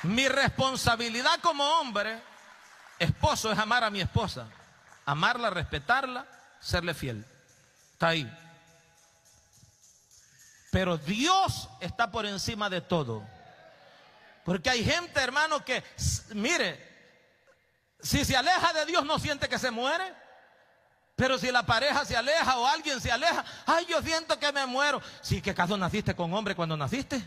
Mi responsabilidad como hombre, esposo, es amar a mi esposa. Amarla, respetarla, serle fiel. Está ahí. Pero Dios está por encima de todo. Porque hay gente, hermano, que, mire, si se aleja de Dios no siente que se muere. Pero si la pareja se aleja o alguien se aleja, ay, yo siento que me muero. Sí, ¿qué caso naciste con hombre cuando naciste?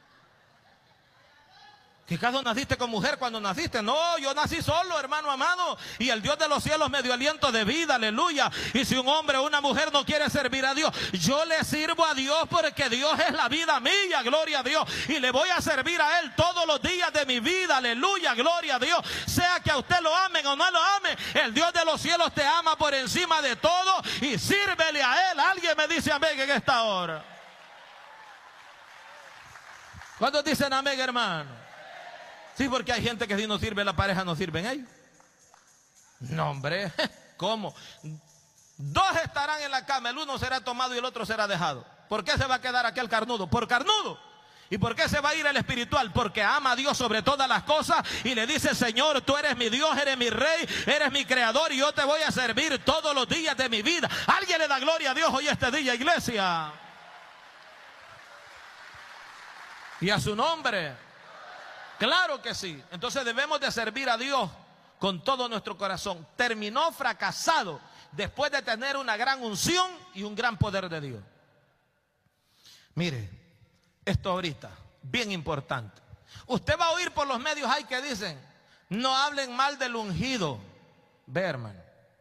¿Qué caso naciste con mujer cuando naciste? No, yo nací solo, hermano amado. Y el Dios de los cielos me dio aliento de vida, aleluya. Y si un hombre o una mujer no quiere servir a Dios, yo le sirvo a Dios porque Dios es la vida mía, gloria a Dios. Y le voy a servir a Él todos los días de mi vida, aleluya, gloria a Dios. Sea que a usted lo amen o no lo amen, el Dios de los cielos te ama por encima de todo y sírvele a Él. Alguien me dice amén en esta hora. ¿Cuántos dicen amén, hermano? Sí, porque hay gente que si no sirve la pareja, no sirven ellos. No, hombre, ¿cómo? Dos estarán en la cama, el uno será tomado y el otro será dejado. ¿Por qué se va a quedar aquel carnudo? Por carnudo. ¿Y por qué se va a ir el espiritual? Porque ama a Dios sobre todas las cosas y le dice: Señor, tú eres mi Dios, eres mi Rey, eres mi Creador y yo te voy a servir todos los días de mi vida. ¿Alguien le da gloria a Dios hoy este día, iglesia? Y a su nombre. Claro que sí. Entonces debemos de servir a Dios con todo nuestro corazón. Terminó fracasado después de tener una gran unción y un gran poder de Dios. Mire, esto ahorita, bien importante. Usted va a oír por los medios, hay que dicen, no hablen mal del ungido. Ve, hermano,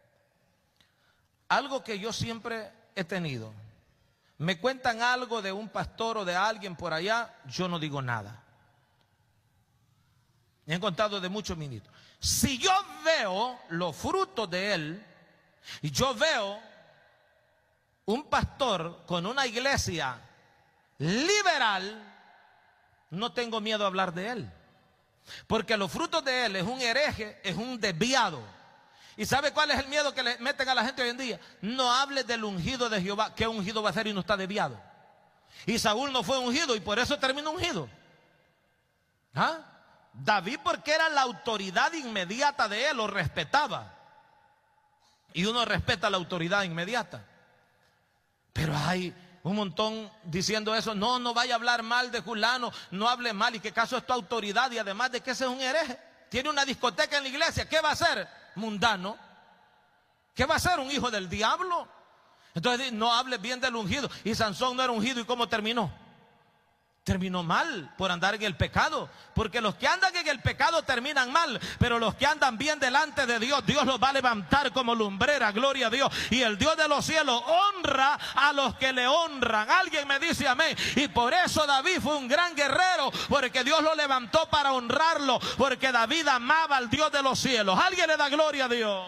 algo que yo siempre he tenido. Me cuentan algo de un pastor o de alguien por allá, yo no digo nada. Me han contado de muchos ministros. Si yo veo los frutos de él, y yo veo un pastor con una iglesia liberal, no tengo miedo a hablar de él. Porque los frutos de él es un hereje, es un desviado. ¿Y sabe cuál es el miedo que le meten a la gente hoy en día? No hable del ungido de Jehová. ¿Qué ungido va a ser y no está desviado? Y Saúl no fue ungido y por eso terminó ungido. ¿Ah? David, porque era la autoridad inmediata de él, lo respetaba. Y uno respeta la autoridad inmediata. Pero hay un montón diciendo eso. No, no vaya a hablar mal de fulano, no hable mal. ¿Y qué caso es tu autoridad? Y además de que ese es un hereje. Tiene una discoteca en la iglesia. ¿Qué va a hacer? Mundano. ¿Qué va a hacer? Un hijo del diablo. Entonces no hable bien del ungido. Y Sansón no era ungido. ¿Y cómo terminó? Terminó mal por andar en el pecado. Porque los que andan en el pecado terminan mal. Pero los que andan bien delante de Dios, Dios los va a levantar como lumbrera, gloria a Dios. Y el Dios de los cielos honra a los que le honran. Alguien me dice amén. Y por eso David fue un gran guerrero, porque Dios lo levantó para honrarlo. Porque David amaba al Dios de los cielos. Alguien le da gloria a Dios.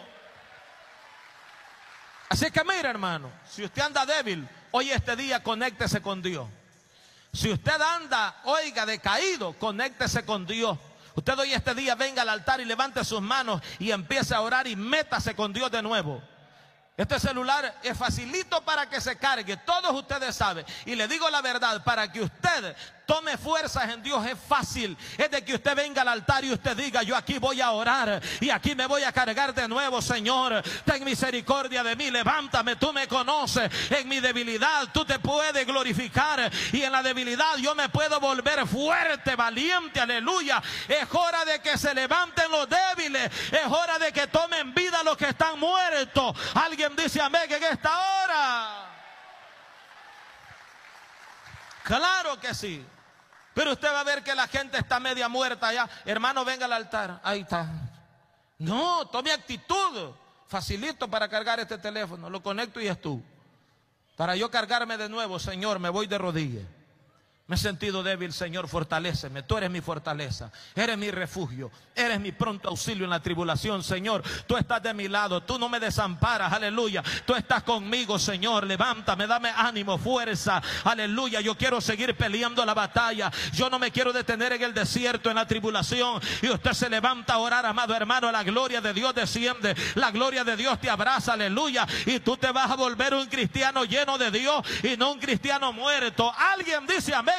Así que mira, hermano, si usted anda débil, hoy este día conéctese con Dios. Si usted anda, oiga, decaído, conéctese con Dios. Usted hoy este día venga al altar y levante sus manos y empiece a orar y métase con Dios de nuevo. Este celular es facilito para que se cargue, todos ustedes saben. Y le digo la verdad, para que usted tome fuerzas en Dios es fácil. Es de que usted venga al altar y usted diga: yo aquí voy a orar y aquí me voy a cargar de nuevo. Señor, ten misericordia de mí, levántame, tú me conoces. En mi debilidad tú te puedes glorificar y en la debilidad yo me puedo volver fuerte, valiente, aleluya. Es hora de que se levanten los débiles, es hora de que tomen vida los que están muertos. Alguien dice amén en esta hora. Claro que sí. Pero usted va a ver que la gente está media muerta allá. Hermano, venga al altar. Ahí está. No, tome actitud. Facilito para cargar este teléfono. Lo conecto y es tú. Para yo cargarme de nuevo, Señor, me voy de rodillas. Me he sentido débil, Señor, fortaléceme. Tú eres mi fortaleza, eres mi refugio, eres mi pronto auxilio en la tribulación, Señor. Tú estás de mi lado, tú no me desamparas, aleluya. Tú estás conmigo, Señor. Levántame, dame ánimo, fuerza, aleluya. Yo quiero seguir peleando la batalla. Yo no me quiero detener en el desierto, en la tribulación. Y usted se levanta a orar, amado hermano. La gloria de Dios desciende, la gloria de Dios te abraza, aleluya. Y tú te vas a volver un cristiano lleno de Dios y no un cristiano muerto. Alguien dice amén